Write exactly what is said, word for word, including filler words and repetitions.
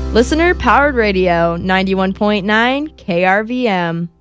Listener Powered Radio, ninety-one point nine K R V M.